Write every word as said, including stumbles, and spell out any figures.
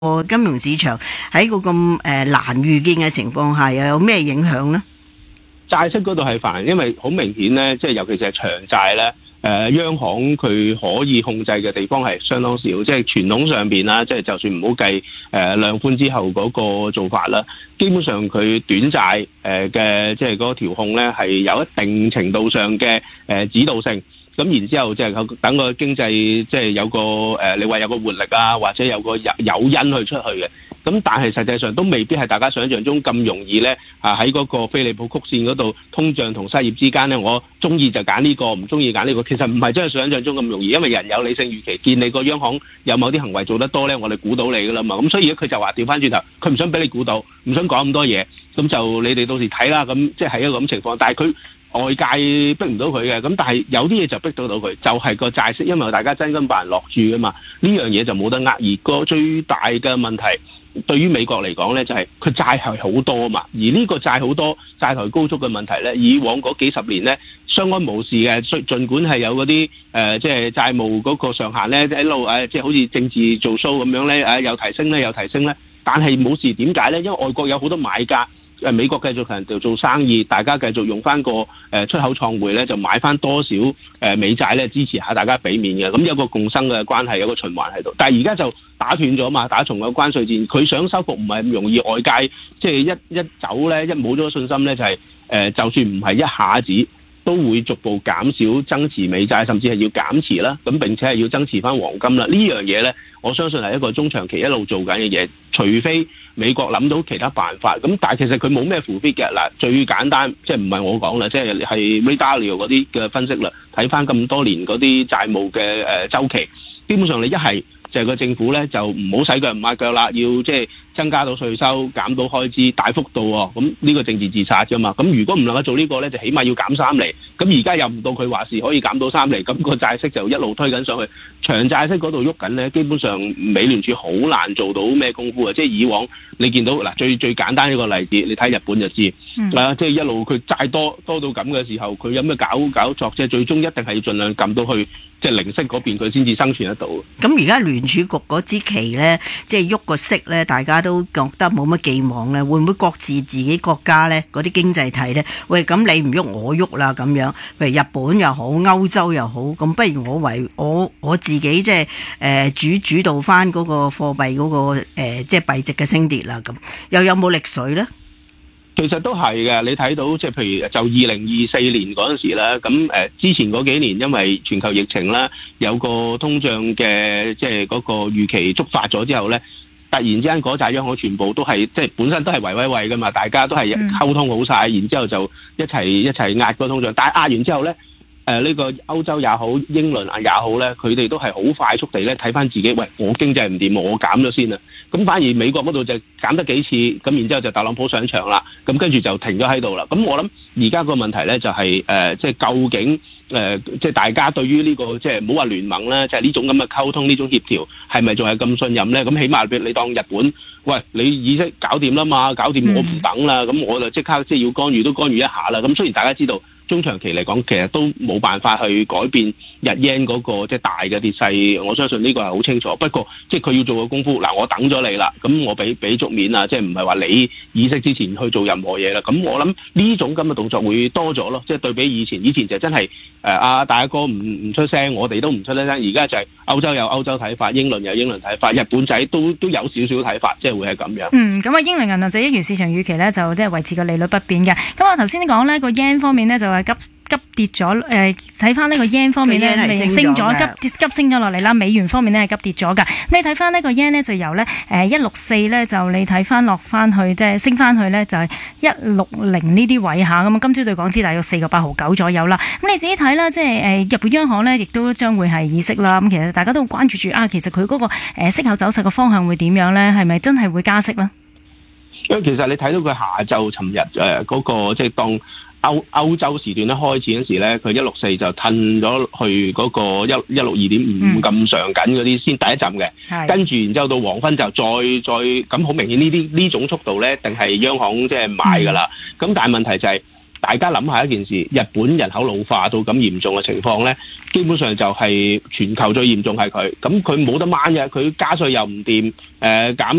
個金融市場喺個咁誒難預見嘅情況下，又有咩影響呢？ 債息嗰度係煩，因為好明顯咧，即係尤其是係長債咧，誒、呃、央行佢可以控制嘅地方係相當少，即係傳統上邊啦，即係就算唔好計誒量寬之後嗰個做法啦，基本上佢短債誒嘅即係嗰個調控咧係有一定程度上嘅誒、呃、指導性。咁然之後即係等個經濟即係有個誒、呃，你話有個活力啊，或者有個誘誘因去出去嘅。咁但係實際上都未必係大家想象中咁容易咧。啊喺嗰個菲利普曲線嗰度，通脹同失業之間咧，我中意就揀呢個，唔中意揀呢個。其實唔係真係想象中咁容易，因為人有理性預期，見你個央行有某啲行為做得多咧，我哋估到你噶啦嘛。咁所以佢就話調翻轉頭，佢唔想俾你估到，唔想講咁多嘢。咁就你哋到時睇啦。咁即係係一個咁情況，但係佢。外界逼唔到佢嘅，咁但係有啲嘢就逼到到佢，就係、是、個債息，因為大家真金白銀落注噶嘛，呢樣嘢就冇得呃。而個最大嘅問題，對於美國嚟講咧，就係佢債係好多嘛，而呢個債好多債台高築嘅問題咧，以往嗰幾十年咧，相安無事嘅，儘管係有嗰啲誒，即係債務嗰個上限咧，一路誒，即係好似政治做 show 咁樣咧，誒又提升咧，又提升咧，但係冇事，點解咧？因為外國有好多買家。誒美國繼續強調做生意，大家繼續用翻個誒出口創匯咧，就買翻多少誒美債咧，支持下大家俾面嘅，咁有個共生嘅關係，有個循環喺度。但係而家就打斷咗嘛，打從個關稅戰，佢想收復唔係咁容易，外界即係一一走咧，一冇咗信心咧，就係誒，就算唔係一下子，都會逐步減少增持美債，甚至係要減持啦。咁並且係要增持翻黃金啦。呢樣嘢咧，我相信係一個中長期一路做緊嘅嘢，除非美國諗到其他辦法。咁但係其實佢冇咩扶必嘅嗱，最簡單即係唔係我講啦，即係係 Ray Dalio 嗰啲嘅分析啦。睇翻咁多年嗰啲債務嘅誒週期，基本上你一係就係個政府咧就唔好洗腳唔抹腳啦，要即係增加到稅收，減到開支，大幅度喎。咁呢個政治自殺啫嘛。咁如果唔能夠做呢個咧，就起碼要減三厘。咁而家又唔到佢話事可以減到三厘，咁個債息就一路推緊上去。長債息嗰度喐緊咧，基本上美聯儲好難做到咩功夫啊！即係以往你見到嗱，最最簡單一個例子，你睇日本就知、嗯、啊，即係一路佢債多多到咁嘅時候，佢有咩搞搞作啫？最終一定係要盡量撳到去即係零息嗰邊，佢先至生存得到。 咁而家聯儲局嗰支旗咧，即係喐個息咧，大家都覺得冇乜寄望咧，會唔會各自自己國家咧嗰啲經濟體咧？喂，咁你唔喐我喐啦咁樣，譬如日本又好，歐洲又好，咁不如我為我我自己即係誒主主導翻嗰個貨幣嗰個誒即係幣值嘅升跌啦，咁又有冇力水咧？ 其實都係嘅，你睇到即係譬如就二零二四年嗰陣時咧，咁誒之前嗰幾年因為全球疫情啦，有個通脹嘅即係嗰個預期觸發咗之後咧，突然之間嗰紮央行全部都係即係本身都係維威維噶嘛，大家都係溝通好晒、嗯，然之後就一齊一齊壓個通脹，但係壓完之後咧。誒、呃、呢、這個歐洲也好，英倫啊也好咧，佢哋都係好快速地咧睇翻自己，喂，我經濟唔掂，我減咗先啦。咁反而美國嗰度就減得幾次，咁然之後就特朗普上場啦，咁跟住就停咗喺度啦。咁我諗而家個問題咧就係、是、誒、呃，即係究竟誒、呃，即係大家對於呢、這個即係唔好話聯盟咧，即係呢種咁嘅溝通，呢種協調係咪仲係咁信任咧？咁起碼你當日本，喂，你意識搞掂啦嘛，搞掂我唔等啦，咁、嗯、我就即刻即係要干預都干預一下啦。咁雖然大家知道。中長期嚟講，其實都冇辦法去改變日 yen 嗰個即係大嘅跌勢，我相信呢個係好清楚。不過，即係佢要做個功夫，嗱，我等咗你啦，咁我俾俾足面啊，即係唔係話你議息之前去做任何嘢啦。咁我諗呢種咁嘅動作會多咗咯，即係對比以前，以前就真係誒阿大哥唔唔出聲，我哋都唔出聲。而家就係歐洲有歐洲睇法，英倫有英倫睇法，日本仔都都有少少睇法，即係會係咁樣。 嗯，咁啊，英倫銀行就一如市場預期咧，就即係維持個利率不變嘅。咁我頭先講呢個 yen 方面呢，就係急急跌咗，誒睇翻呢個 yen 方面咧，升咗急急升咗落嚟啦。美元方面咧係急跌咗㗎。咁你睇翻呢個 yen 咧就由咧誒一六四咧就你睇翻落翻去，即係升翻去咧就係一六零呢啲位下咁啊。今朝對港紙大約四個八毫九左右啦。咁你自己睇啦，即係誒日本央行咧亦都將會係議息啦。咁其實大家都關注住啊，其實佢嗰個誒息口走勢嘅方向會點樣咧？係咪真係會加息咧？ 因為其實你睇到佢下晝尋日誒嗰個即係當。歐歐洲時段咧開始嗰時咧，佢一六四就褪咗去嗰個一一六二點五咁上緊嗰啲先第一陣嘅，跟住然之後到黃昏就再再咁好明顯呢啲呢種速度咧，定係央行即係買噶啦。咁、嗯、但係問題就係、是、大家諗下一件事，日本人口老化到咁嚴重嘅情況咧，基本上就係全球最嚴重係佢，咁佢冇得掹嘅，佢加稅又唔掂，誒、呃、減